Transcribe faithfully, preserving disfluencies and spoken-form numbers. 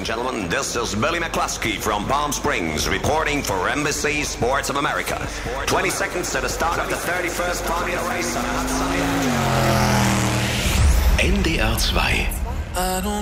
and gentlemen. This is Billy McCluskey from Palm Springs reporting for Embassy Sports of America. twenty seconds to the start of the thirty-first Formula Race on a hot sunny N D R zwei